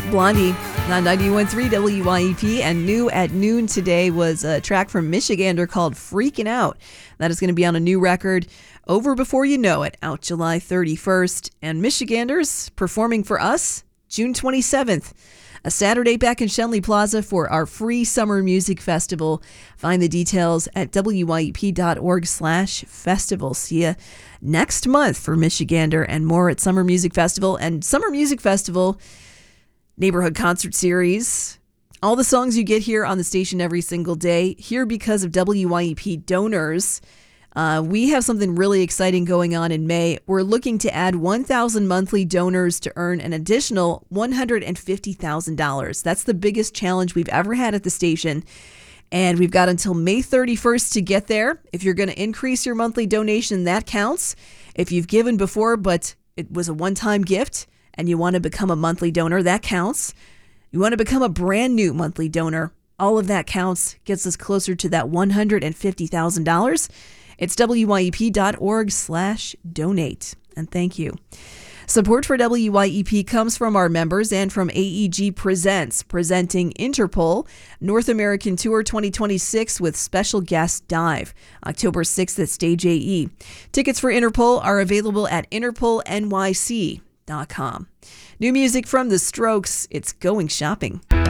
Blondie on 91.3 WYEP, and new at noon today was a track from Michigander called Freaking Out. That is going to be on a new record, Over Before You Know It, out July 31st. And Michiganders performing for us June 27th, a Saturday back in Schenley Plaza for our free summer music festival. Find the details at wyep.org/festival. See you next month for Michigander and more at Summer Music Festival. And Summer Music Festival Neighborhood Concert Series. All the songs you get here on the station every single day, here because of WYEP donors. We have something really exciting going on in May. We're looking to add 1,000 monthly donors to earn an additional $150,000. That's the biggest challenge we've ever had at the station. And we've got until May 31st to get there. If you're going to increase your monthly donation, that counts. If you've given before, but it was a one-time gift, and you want to become a monthly donor, that counts. You want to become a brand new monthly donor, all of that counts, gets us closer to that $150,000. It's wyep.org/donate. And thank you. Support for WYEP comes from our members and from AEG Presents, presenting Interpol North American Tour 2026 with special guest Dive, October 6th at Stage AE. Tickets for Interpol are available at interpolnyc.com. New music from The Strokes, it's Going Shopping.